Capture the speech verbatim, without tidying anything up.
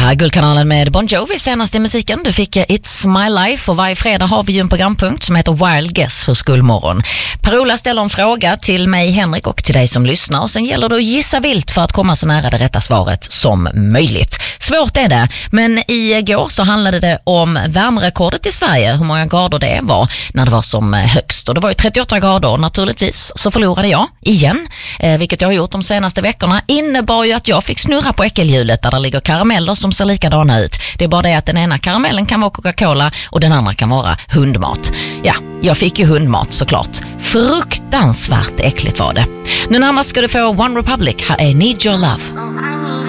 Ja, Guldkanalen med Bon Jovi senast i musiken. Du fick It's My Life och varje fredag har vi ju en programpunkt som heter Wild Guess hos Guldmorgon. Per-Ola ställer en fråga till mig, Henrik, och till dig som lyssnar. Och sen gäller det att gissa vilt för att komma så nära det rätta svaret som möjligt. Svårt är det, men igår så handlade det om värmerekordet i Sverige. Hur många grader det var när det var som högst. Och det var ju trettioåtta grader. Naturligtvis så förlorade jag igen, eh, vilket jag har gjort de senaste veckorna. Innebar ju att jag fick snurra på äckelhjulet där det ligger karameller som ser likadana ut. Det är bara det att den ena karamellen kan vara Coca-Cola och den andra kan vara hundmat. Ja, jag fick ju hundmat såklart. Fruktansvärt äckligt var det. Nu närmast ska du få One Republic. Här är Need Your Love.